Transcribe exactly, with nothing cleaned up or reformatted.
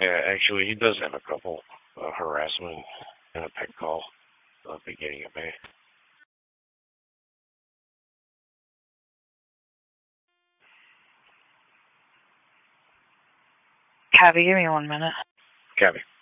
Yeah, actually, he does have a couple uh, harassment and a pet call uh, beginning of May. Cabby, give me one minute. Cabby.